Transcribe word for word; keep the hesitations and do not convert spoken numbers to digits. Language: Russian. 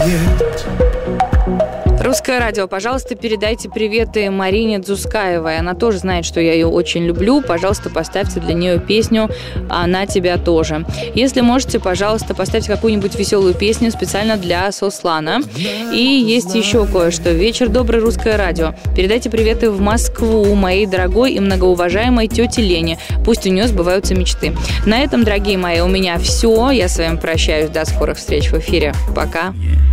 Русское радио, пожалуйста, передайте приветы Марине Дзускаевой. Она тоже знает, что я ее очень люблю. Пожалуйста, поставьте для нее песню «Она тебя тоже». Если можете, пожалуйста, поставьте какую-нибудь веселую песню специально для Сослана. И есть еще кое-что. Вечер добрый, Русское радио. Передайте приветы в Москву моей дорогой и многоуважаемой тете Лене. Пусть у нее сбываются мечты. На этом, дорогие мои, у меня все. Я с вами прощаюсь. До скорых встреч в эфире. Пока.